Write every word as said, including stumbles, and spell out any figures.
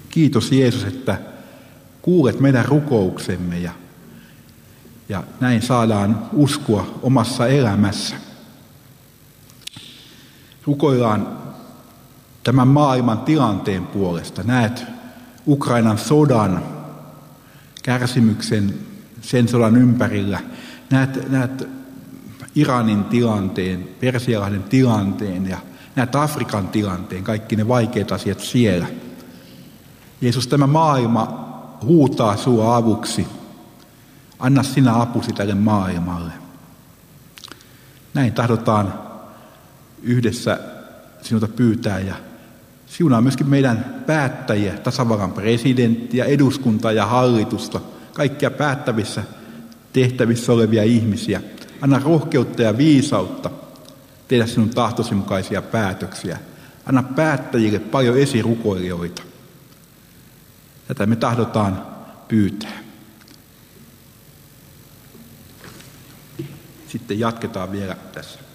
Kiitos Jeesus, että kuulet meidän rukouksemme ja, ja näin saadaan uskoa omassa elämässä. Rukoillaan tämän maailman tilanteen puolesta. Näet Ukrainan sodan, kärsimyksen sen sodan ympärillä. Näet, näet Iranin tilanteen, Persialahden tilanteen ja näet Afrikan tilanteen, kaikki ne vaikeat asiat siellä. Jeesus, tämä maailma huutaa sinua avuksi. Anna sinä apusi tälle maailmalle. Näin tahdotaan yhdessä sinulta pyytää ja siunaa myöskin meidän päättäjiä, tasavallan presidenttiä, eduskuntaa ja hallitusta, kaikkia päättävissä tehtävissä olevia ihmisiä. Anna rohkeutta ja viisautta tehdä sinun tahtosi mukaisia päätöksiä. Anna päättäjille paljon esirukoilijoita. Tätä me tahdotaan pyytää. Sitten jatketaan vielä tässä.